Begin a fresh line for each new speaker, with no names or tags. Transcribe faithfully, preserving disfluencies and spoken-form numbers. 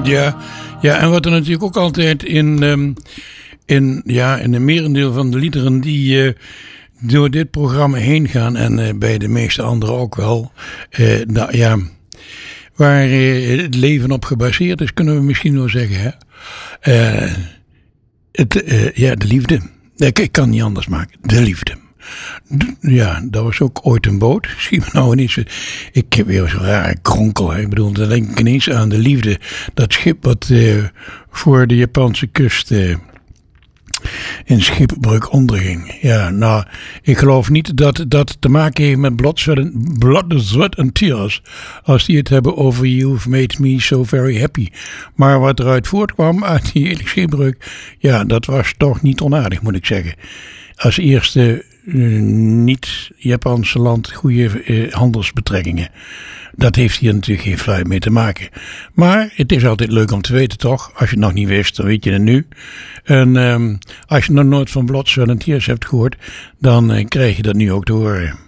Ja, ja, en wat er natuurlijk ook altijd in, um, in, ja, in een merendeel van de liederen die uh, door dit programma heen gaan en uh, bij de meeste anderen ook wel, uh, nou ja, waar uh, het leven op gebaseerd is, kunnen we misschien wel zeggen, hè? Uh, het, uh, ja, de liefde. Ik, ik kan niet anders maken. De liefde. Ja, dat was ook ooit een boot. Zie me nou ineens. Ik heb weer zo'n rare kronkel. Hè. Ik bedoel, dan denk ik ineens aan de liefde. Dat schip wat uh, voor de Japanse kust uh, in schipbreuk onderging. Ja, nou, ik geloof niet dat dat te maken heeft met blood, sweat and, blood, sweat and tears. Als die het hebben over You've made me so very happy. Maar wat eruit voortkwam uit die hele schipbreuk, ja, dat was toch niet onaardig, moet ik zeggen. Als eerste uh, niet-Japanse land goede uh, handelsbetrekkingen. Dat heeft hier natuurlijk geen fluit mee te maken. Maar het is altijd leuk om te weten, toch? Als je het nog niet wist, dan weet je het nu. En um, als je nog nooit van Blood, Sweat and Tears hebt gehoord, dan uh, krijg je dat nu ook te horen.